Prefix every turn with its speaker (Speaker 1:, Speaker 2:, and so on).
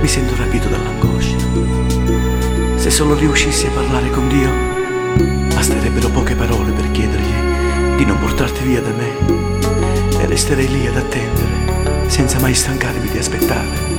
Speaker 1: mi sento rapito dall'angoscia. Se solo riuscissi a parlare con Dio, basterebbero poche parole per chiedergli di non portarti via da me, e resterei lì ad attendere, senza mai stancarmi di aspettare.